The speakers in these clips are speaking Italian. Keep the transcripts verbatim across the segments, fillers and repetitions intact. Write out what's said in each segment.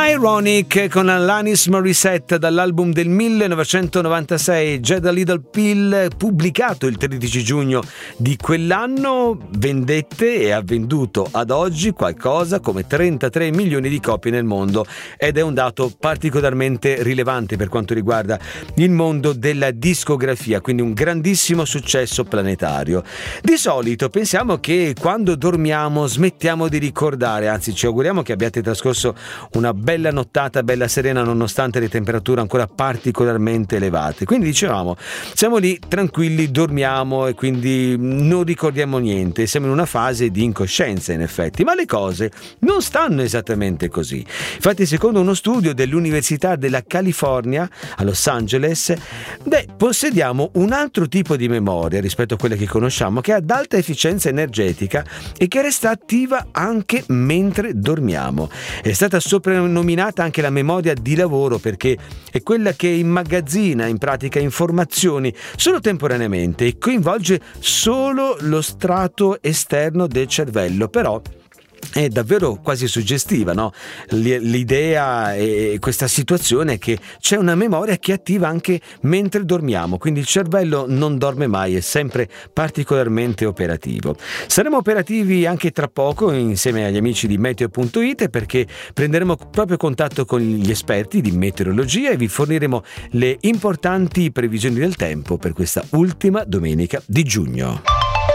Ironic con Alanis Morissette dall'album del millenovecentonovantasei Get a Little Pill, pubblicato il tredici giugno di quell'anno. Vendette e ha venduto ad oggi qualcosa come trentatré milioni di copie nel mondo, ed è un dato particolarmente rilevante per quanto riguarda il mondo della discografia, quindi un grandissimo successo planetario. Di solito pensiamo che quando dormiamo smettiamo di ricordare, anzi ci auguriamo che abbiate trascorso una bella nottata, bella serena, nonostante le temperature ancora particolarmente elevate. Quindi dicevamo, siamo lì tranquilli, dormiamo e quindi non ricordiamo niente, siamo in una fase di incoscienza in effetti, ma le cose non stanno esattamente così. Infatti, secondo uno studio dell'Università della California a Los Angeles, beh, possediamo un altro tipo di memoria rispetto a quella che conosciamo, che è ad alta efficienza energetica e che resta attiva anche mentre dormiamo. È stata soprannominata anche la memoria di lavoro perché è quella che immagazzina in pratica informazioni solo temporaneamente e coinvolge solo lo strato esterno del cervello, però è davvero quasi suggestiva, no? L'idea e questa situazione è che c'è una memoria che attiva anche mentre dormiamo, quindi il cervello non dorme mai, è sempre particolarmente operativo. Saremo operativi anche tra poco insieme agli amici di meteo punto it, perché prenderemo proprio contatto con gli esperti di meteorologia e vi forniremo le importanti previsioni del tempo per questa ultima domenica di giugno.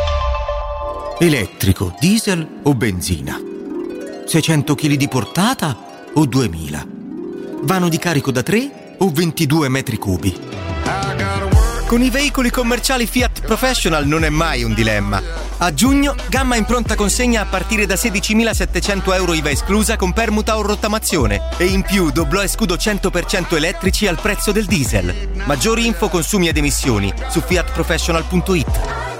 Elettrico, diesel o benzina? seicento chili di portata o duemila? Vano di carico da tre o ventidue metri cubi? Con i veicoli commerciali Fiat Professional non è mai un dilemma. A giugno, gamma in pronta consegna a partire da sedicimilasettecento euro I V A esclusa con permuta o rottamazione. E in più doblò e scudo cento per cento elettrici al prezzo del diesel. Maggiori info, consumi ed emissioni su fiat professional punto it.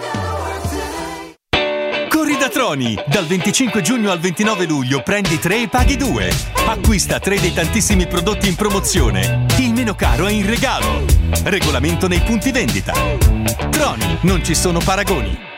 Da Troni, dal venticinque giugno al ventinove luglio prendi tre e paghi due. Acquista tre dei tantissimi prodotti in promozione. Il meno caro è in regalo. Regolamento nei punti vendita. Troni, non ci sono paragoni.